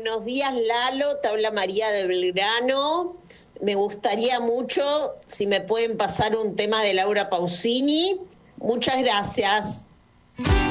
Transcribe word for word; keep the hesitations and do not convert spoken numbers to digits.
buenos días, Lalo, te habla María de Belgrano. Me gustaría mucho si me pueden pasar un tema de Laura Pausini. Muchas gracias.